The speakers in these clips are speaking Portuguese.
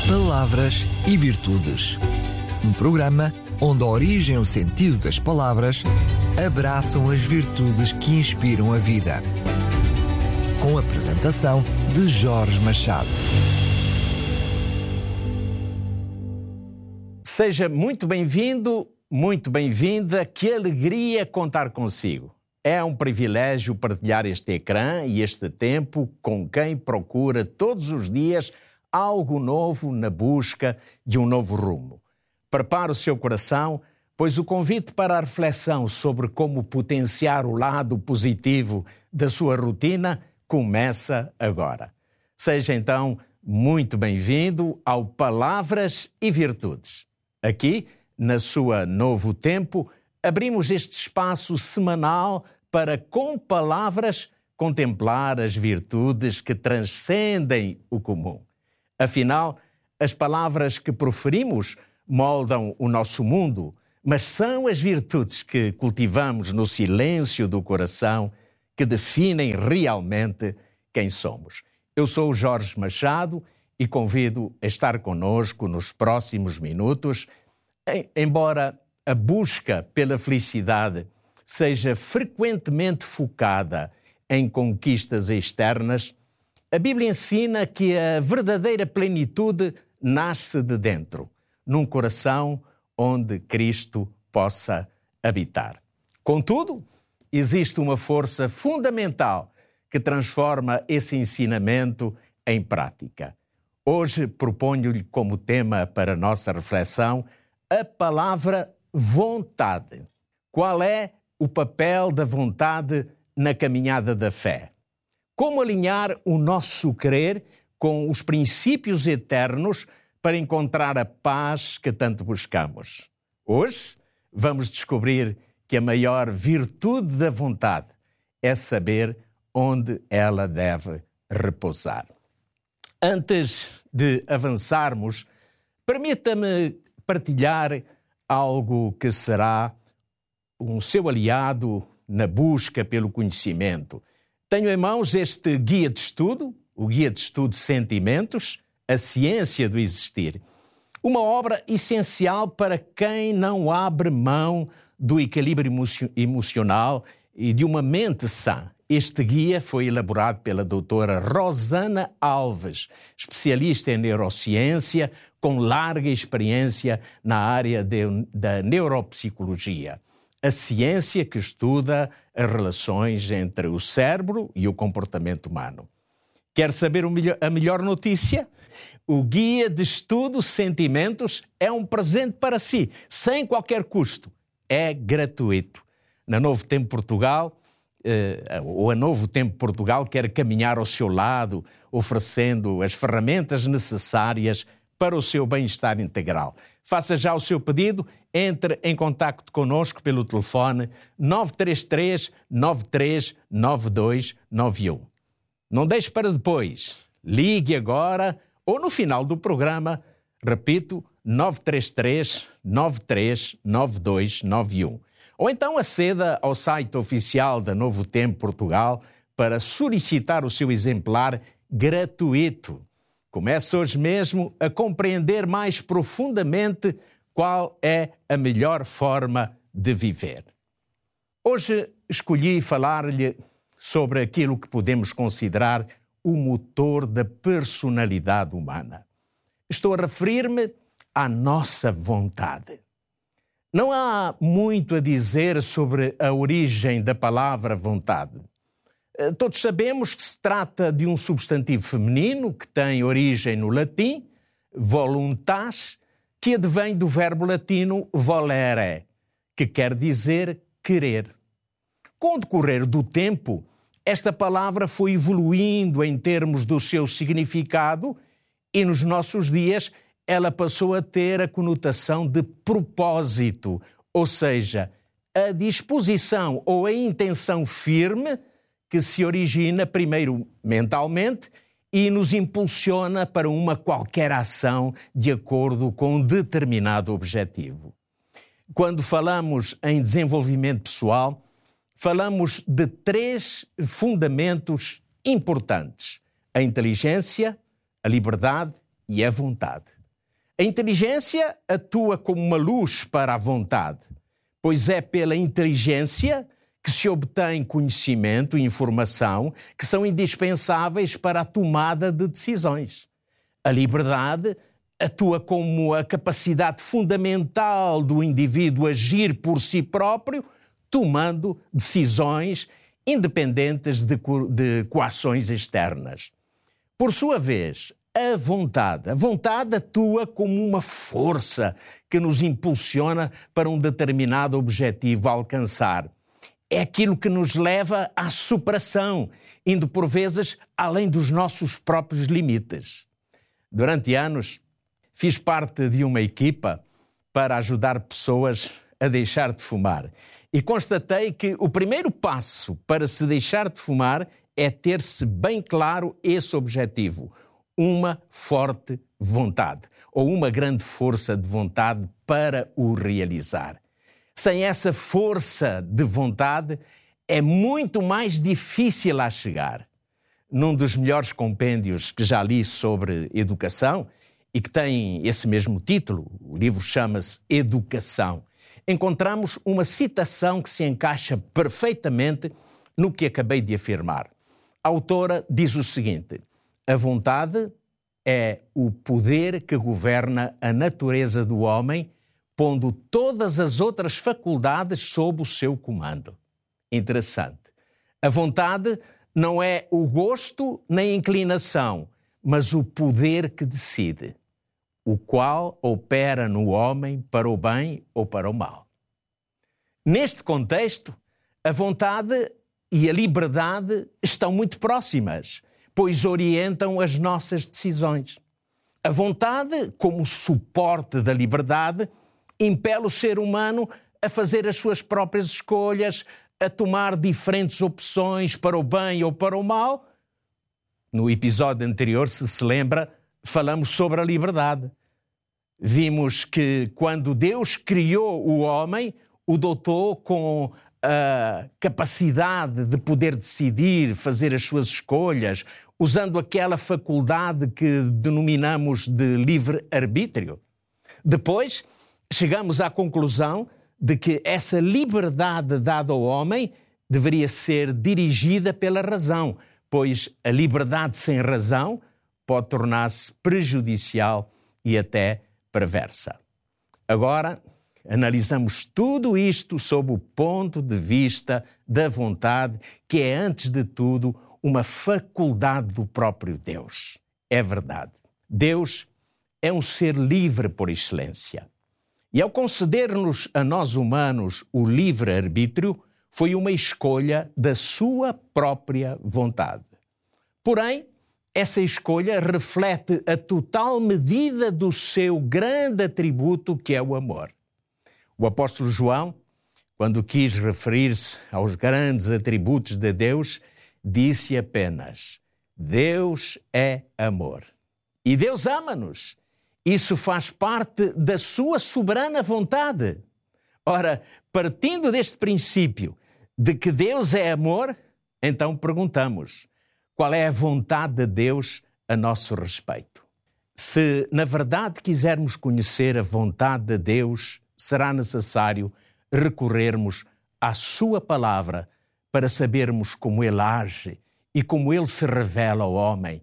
Palavras e Virtudes. Um programa onde a origem e o sentido das palavras abraçam as virtudes que inspiram a vida. Com a apresentação de Jorge Machado. Seja muito bem-vindo, muito bem-vinda. Que alegria contar consigo. É um privilégio partilhar este ecrã e este tempo com quem procura todos os dias algo novo na busca de um novo rumo. Prepare o seu coração, pois o convite para a reflexão sobre como potenciar o lado positivo da sua rotina começa agora. Seja então muito bem-vindo ao Palavras e Virtudes. Aqui, na sua Novo Tempo, abrimos este espaço semanal para, com palavras, contemplar as virtudes que transcendem o comum. Afinal, as palavras que proferimos moldam o nosso mundo, mas são as virtudes que cultivamos no silêncio do coração que definem realmente quem somos. Eu sou o Jorge Machado e convido a estar conosco nos próximos minutos. Embora a busca pela felicidade seja frequentemente focada em conquistas externas, a Bíblia ensina que a verdadeira plenitude nasce de dentro, num coração onde Cristo possa habitar. Contudo, existe uma força fundamental que transforma esse ensinamento em prática. Hoje proponho-lhe como tema para a nossa reflexão a palavra vontade. Qual é o papel da vontade na caminhada da fé? Como alinhar o nosso querer com os princípios eternos para encontrar a paz que tanto buscamos? Hoje vamos descobrir que a maior virtude da vontade é saber onde ela deve repousar. Antes de avançarmos, permita-me partilhar algo que será um seu aliado na busca pelo conhecimento. Tenho em mãos este guia de estudo, o Guia de Estudo Sentimentos, a Ciência do Existir. Uma obra essencial para quem não abre mão do equilíbrio emocional e de uma mente sã. Este guia foi elaborado pela doutora Rosana Alves, especialista em neurociência, com larga experiência na área da neuropsicologia. A ciência que estuda as relações entre o cérebro e o comportamento humano. Quer saber a melhor notícia? O Guia de Estudo Sentimentos é um presente para si, sem qualquer custo. É gratuito. Na Novo Tempo Portugal, a Novo Tempo Portugal quer caminhar ao seu lado, oferecendo as ferramentas necessárias para o seu bem-estar integral. Faça já o seu pedido, entre em contacto connosco pelo telefone 933 93 92 91. Não deixe para depois. Ligue agora ou no final do programa, repito, 933 93 92 91. Ou então aceda ao site oficial da Novo Tempo Portugal para solicitar o seu exemplar gratuito. Comece hoje mesmo a compreender mais profundamente qual é a melhor forma de viver. Hoje escolhi falar-lhe sobre aquilo que podemos considerar o motor da personalidade humana. Estou a referir-me à nossa vontade. Não há muito a dizer sobre a origem da palavra vontade. Todos sabemos que se trata de um substantivo feminino que tem origem no latim, voluntas, que advém do verbo latino volere, que quer dizer querer. Com o decorrer do tempo, esta palavra foi evoluindo em termos do seu significado e nos nossos dias ela passou a ter a conotação de propósito, ou seja, a disposição ou a intenção firme que se origina primeiro mentalmente e nos impulsiona para uma qualquer ação de acordo com um determinado objetivo. Quando falamos em desenvolvimento pessoal, falamos de 3 fundamentos importantes: a inteligência, a liberdade e a vontade. A inteligência atua como uma luz para a vontade, pois é pela inteligência que se obtém conhecimento e informação que são indispensáveis para a tomada de decisões. A liberdade atua como a capacidade fundamental do indivíduo agir por si próprio, tomando decisões independentes de coações externas. Por sua vez, a vontade atua como uma força que nos impulsiona para um determinado objetivo a alcançar. É aquilo que nos leva à superação, indo por vezes além dos nossos próprios limites. Durante anos, fiz parte de uma equipa para ajudar pessoas a deixar de fumar e constatei que o primeiro passo para se deixar de fumar é ter-se bem claro esse objetivo, uma forte vontade ou uma grande força de vontade para o realizar. Sem essa força de vontade, é muito mais difícil lá chegar. Num dos melhores compêndios que já li sobre educação, e que tem esse mesmo título, o livro chama-se Educação, encontramos uma citação que se encaixa perfeitamente no que acabei de afirmar. A autora diz o seguinte: a vontade é o poder que governa a natureza do homem, pondo todas as outras faculdades sob o seu comando. Interessante. A vontade não é o gosto nem a inclinação, mas o poder que decide, o qual opera no homem para o bem ou para o mal. Neste contexto, a vontade e a liberdade estão muito próximas, pois orientam as nossas decisões. A vontade, como suporte da liberdade, impele o ser humano a fazer as suas próprias escolhas, a tomar diferentes opções para o bem ou para o mal. No episódio anterior, se lembra, falamos sobre a liberdade. Vimos que quando Deus criou o homem, o dotou com a capacidade de poder decidir, fazer as suas escolhas, usando aquela faculdade que denominamos de livre-arbítrio. Depois, chegamos à conclusão de que essa liberdade dada ao homem deveria ser dirigida pela razão, pois a liberdade sem razão pode tornar-se prejudicial e até perversa. Agora, analisamos tudo isto sob o ponto de vista da vontade, que é, antes de tudo, uma faculdade do próprio Deus. É verdade. Deus é um ser livre por excelência. E ao conceder-nos a nós humanos o livre-arbítrio, foi uma escolha da sua própria vontade. Porém, essa escolha reflete a total medida do seu grande atributo, que é o amor. O apóstolo João, quando quis referir-se aos grandes atributos de Deus, disse apenas: Deus é amor. E Deus ama-nos. Isso faz parte da sua soberana vontade. Ora, partindo deste princípio de que Deus é amor, então perguntamos: qual é a vontade de Deus a nosso respeito? Se, na verdade, quisermos conhecer a vontade de Deus, será necessário recorrermos à sua palavra para sabermos como Ele age e como Ele se revela ao homem.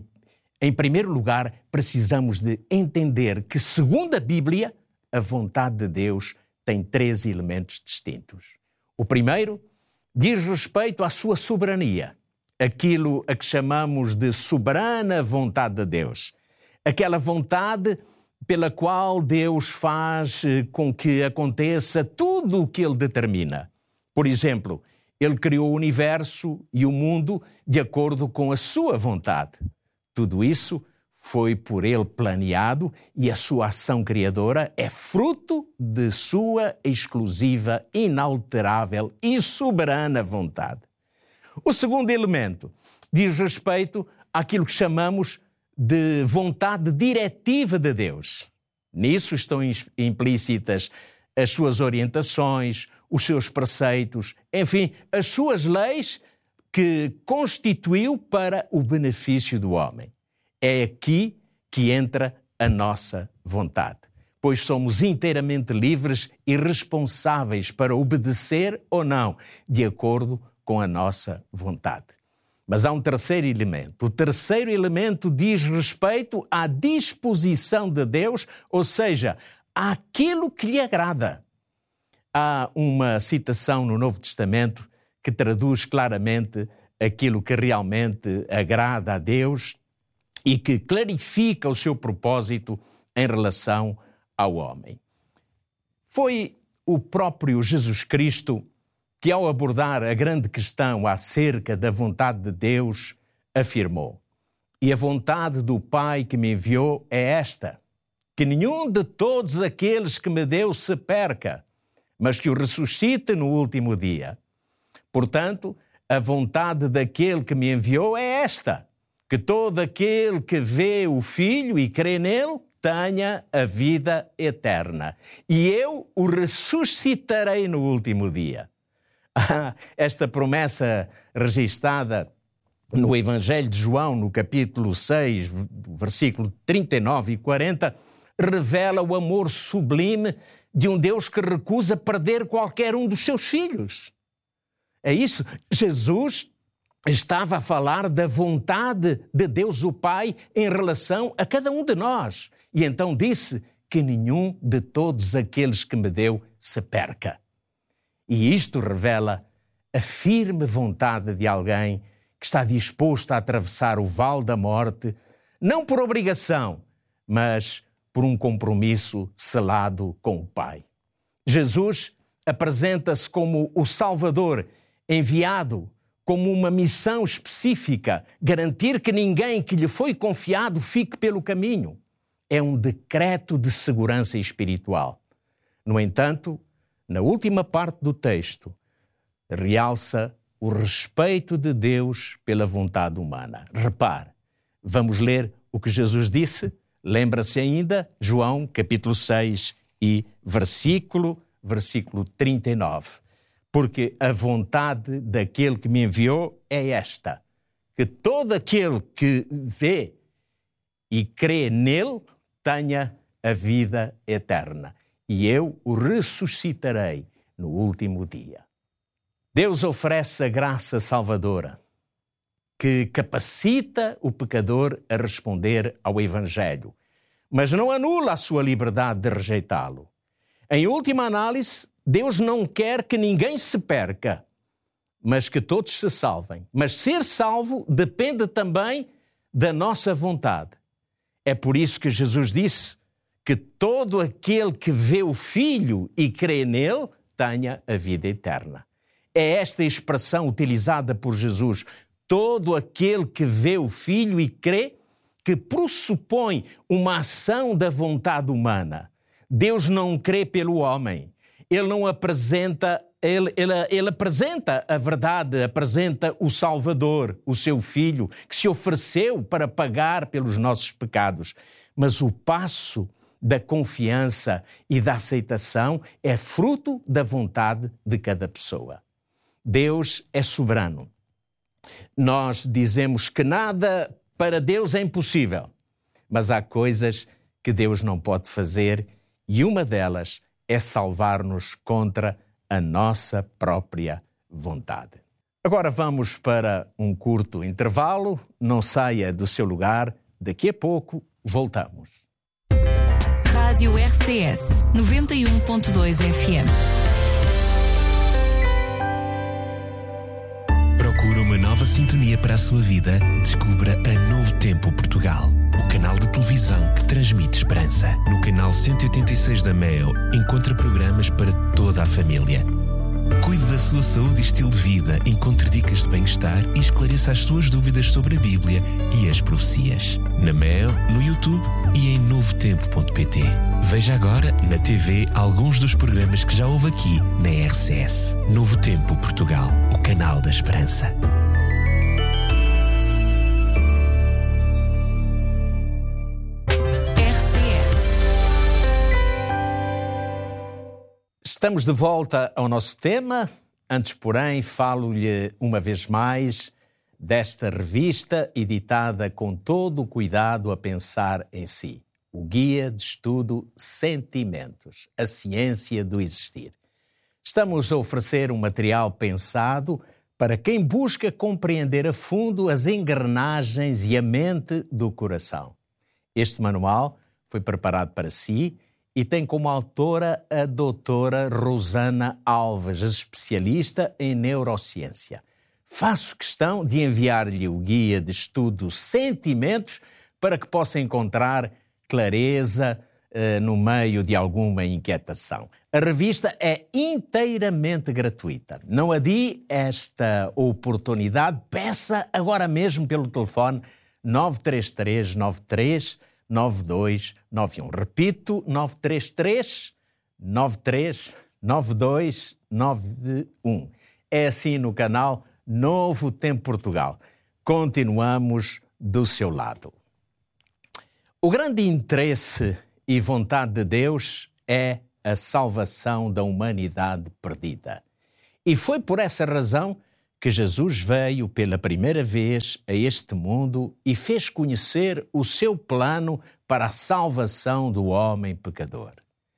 Em primeiro lugar, precisamos de entender que, segundo a Bíblia, a vontade de Deus tem 3 elementos distintos. O primeiro diz respeito à sua soberania, aquilo a que chamamos de soberana vontade de Deus. Aquela vontade pela qual Deus faz com que aconteça tudo o que Ele determina. Por exemplo, Ele criou o universo e o mundo de acordo com a sua vontade. Tudo isso foi por Ele planeado e a sua ação criadora é fruto de sua exclusiva, inalterável e soberana vontade. O segundo elemento diz respeito àquilo que chamamos de vontade diretiva de Deus. Nisso estão implícitas as suas orientações, os seus preceitos, enfim, as suas leis que constituiu para o benefício do homem. É aqui que entra a nossa vontade, pois somos inteiramente livres e responsáveis para obedecer ou não, de acordo com a nossa vontade. Mas há um terceiro elemento. O terceiro elemento diz respeito à disposição de Deus, ou seja, àquilo que lhe agrada. Há uma citação no Novo Testamento que traduz claramente aquilo que realmente agrada a Deus e que clarifica o seu propósito em relação ao homem. Foi o próprio Jesus Cristo que, ao abordar a grande questão acerca da vontade de Deus, afirmou: "E a vontade do Pai que me enviou é esta, que nenhum de todos aqueles que me deu se perca, mas que o ressuscite no último dia. Portanto, a vontade daquele que me enviou é esta, que todo aquele que vê o Filho e crê nele tenha a vida eterna, e eu o ressuscitarei no último dia." Esta promessa registada no Evangelho de João, no capítulo 6, versículo 39 e 40, revela o amor sublime de um Deus que recusa perder qualquer um dos seus filhos. É isso. Jesus estava a falar da vontade de Deus o Pai em relação a cada um de nós. E então disse que nenhum de todos aqueles que me deu se perca. E isto revela a firme vontade de alguém que está disposto a atravessar o vale da morte, não por obrigação, mas por um compromisso selado com o Pai. Jesus apresenta-se como o Salvador, enviado como uma missão específica, garantir que ninguém que lhe foi confiado fique pelo caminho. É um decreto de segurança espiritual. No entanto, na última parte do texto, realça o respeito de Deus pela vontade humana. Repare, vamos ler o que Jesus disse. Lembra-se ainda? João, capítulo 6 e versículo 39. Porque a vontade daquele que me enviou é esta, que todo aquele que vê e crê nele tenha a vida eterna, e eu o ressuscitarei no último dia. Deus oferece a graça salvadora que capacita o pecador a responder ao Evangelho, mas não anula a sua liberdade de rejeitá-lo. Em última análise, Deus não quer que ninguém se perca, mas que todos se salvem. Mas ser salvo depende também da nossa vontade. É por isso que Jesus disse que todo aquele que vê o Filho e crê nele tenha a vida eterna. É esta expressão utilizada por Jesus, todo aquele que vê o Filho e crê, que pressupõe uma ação da vontade humana. Deus não crê pelo homem. Ele não apresenta, ele apresenta a verdade, apresenta o Salvador, o seu Filho, que se ofereceu para pagar pelos nossos pecados. Mas o passo da confiança e da aceitação é fruto da vontade de cada pessoa. Deus é soberano. Nós dizemos que nada para Deus é impossível, mas há coisas que Deus não pode fazer e uma delas é salvar-nos contra a nossa própria vontade. Agora vamos para um curto intervalo. Não saia do seu lugar. Daqui a pouco voltamos. Rádio RCS 91.2 FM. Procura uma nova sintonia para a sua vida? Descubra a Novo Tempo Portugal, o canal de televisão que transmite esperança. No canal 186 da MEO, encontra programas para toda a família. Cuide da sua saúde e estilo de vida, encontre dicas de bem-estar e esclareça as suas dúvidas sobre a Bíblia e as profecias. Na MEO, no YouTube e em novotempo.pt. Veja agora na TV alguns dos programas que já houve aqui na RCS. Novo Tempo Portugal, o canal da esperança. Estamos de volta ao nosso tema. Antes, porém, falo-lhe uma vez mais desta revista editada com todo o cuidado a pensar em si. o Guia de Estudo Sentimentos, a ciência do existir. Estamos a oferecer um material pensado para quem busca compreender a fundo as engrenagens e a mente do coração. Este manual foi preparado para si e tem como autora a doutora Rosana Alves, especialista em neurociência. Faço questão de enviar-lhe o Guia de Estudo Sentimentos para que possa encontrar clareza no meio de alguma inquietação. A revista é inteiramente gratuita. Não adie esta oportunidade. Peça agora mesmo pelo telefone 933 93 9291. Repito, 933 93 9291. É assim no canal Novo Tempo Portugal. Continuamos do seu lado. O grande interesse e vontade de Deus é a salvação da humanidade perdida. E foi por essa razão que Jesus veio pela primeira vez a este mundo e fez conhecer o seu plano para a salvação do homem pecador.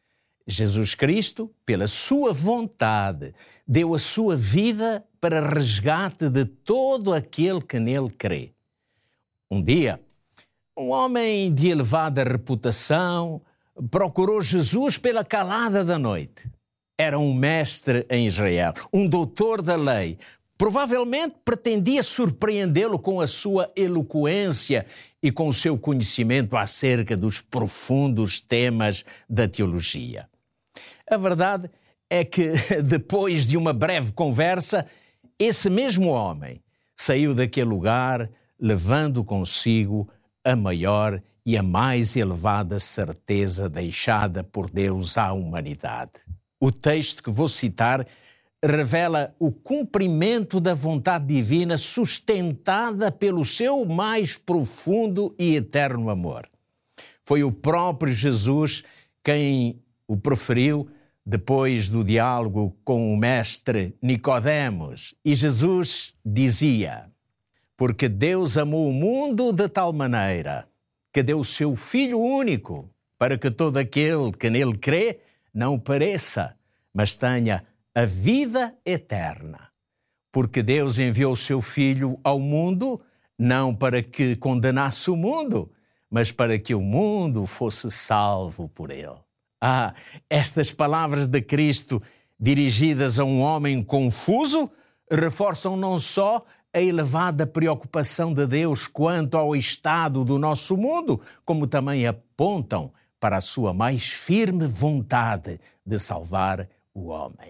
Jesus Cristo, pela sua vontade, deu a sua vida para resgate de todo aquele que nele crê. Um dia, um homem de elevada reputação procurou Jesus pela calada da noite. Era um mestre em Israel, um doutor da lei. Provavelmente pretendia surpreendê-lo com a sua eloquência e com o seu conhecimento acerca dos profundos temas da teologia. A verdade é que, depois de uma breve conversa, esse mesmo homem saiu daquele lugar levando consigo a maior e a mais elevada certeza deixada por Deus à humanidade. O texto que vou citar revela o cumprimento da vontade divina sustentada pelo seu mais profundo e eterno amor. Foi o próprio Jesus quem o proferiu depois do diálogo com o mestre Nicodemos. E Jesus dizia: porque Deus amou o mundo de tal maneira que deu o seu Filho único, para que todo aquele que nele crê não pereça, mas tenha a vida eterna. Porque Deus enviou o seu Filho ao mundo, não para que condenasse o mundo, mas para que o mundo fosse salvo por ele. Estas palavras de Cristo, dirigidas a um homem confuso, reforçam não só a elevada preocupação de Deus quanto ao estado do nosso mundo, como também apontam para a sua mais firme vontade de salvar o homem.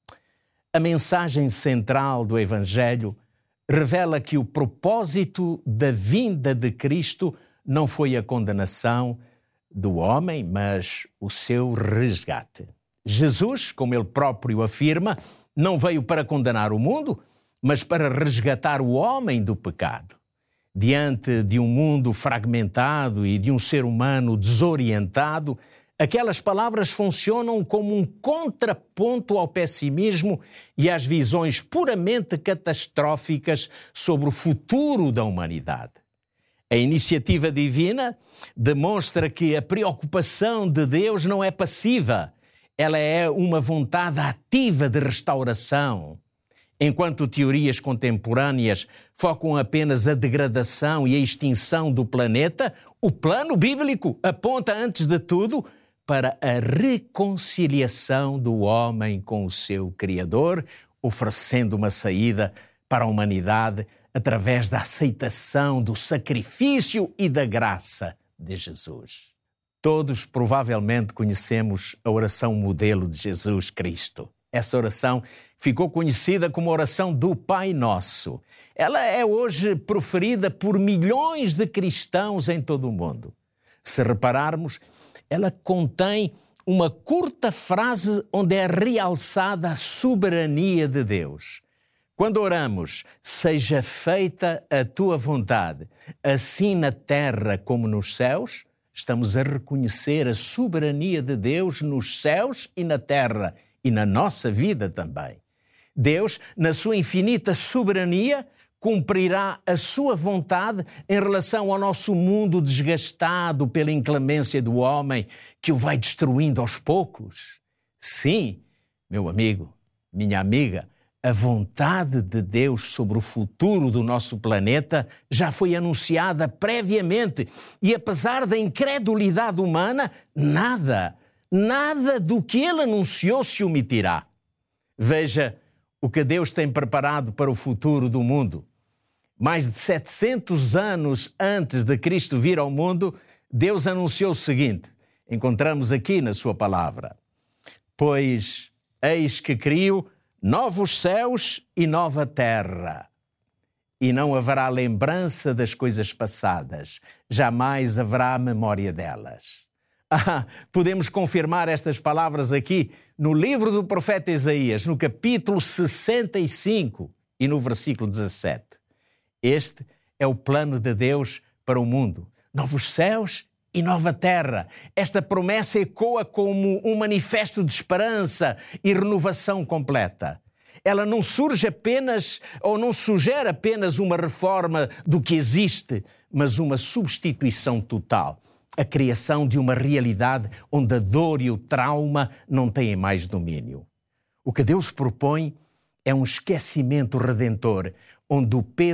A mensagem central do Evangelho revela que o propósito da vinda de Cristo não foi a condenação do homem, mas o seu resgate. Jesus, como ele próprio afirma, não veio para condenar o mundo, mas para resgatar o homem do pecado. Diante de um mundo fragmentado e de um ser humano desorientado, aquelas palavras funcionam como um contraponto ao pessimismo e às visões puramente catastróficas sobre o futuro da humanidade. A iniciativa divina demonstra que a preocupação de Deus não é passiva, ela é uma vontade ativa de restauração. Enquanto teorias contemporâneas focam apenas a degradação e a extinção do planeta, o plano bíblico aponta, antes de tudo, para a reconciliação do homem com o seu Criador, oferecendo uma saída para a humanidade através da aceitação do sacrifício e da graça de Jesus. Todos provavelmente conhecemos a oração modelo de Jesus Cristo. Essa oração ficou conhecida como a oração do Pai Nosso. Ela é hoje proferida por milhões de cristãos em todo o mundo. Se repararmos, ela contém uma curta frase onde é realçada a soberania de Deus. Quando oramos, seja feita a tua vontade, assim na terra como nos céus, estamos a reconhecer a soberania de Deus nos céus e na terra, e na nossa vida também. Deus, na sua infinita soberania, cumprirá a sua vontade em relação ao nosso mundo desgastado pela inclemência do homem que o vai destruindo aos poucos? Sim, meu amigo, minha amiga, a vontade de Deus sobre o futuro do nosso planeta já foi anunciada previamente e, apesar da incredulidade humana, nada do que ele anunciou se omitirá. Veja o que Deus tem preparado para o futuro do mundo. Mais de 700 anos antes de Cristo vir ao mundo, Deus anunciou o seguinte, encontramos aqui na sua palavra: pois eis que crio novos céus e nova terra, e não haverá lembrança das coisas passadas, jamais haverá memória delas. Podemos confirmar estas palavras aqui no livro do profeta Isaías, no capítulo 65 e no versículo 17. Este é o plano de Deus para o mundo. Novos céus e nova terra. Esta promessa ecoa como um manifesto de esperança e renovação completa. Ela não surge apenas, ou não sugere apenas uma reforma do que existe, mas uma substituição total. A criação de uma realidade onde a dor e o trauma não têm mais domínio. O que Deus propõe é um esquecimento redentor, onde o peso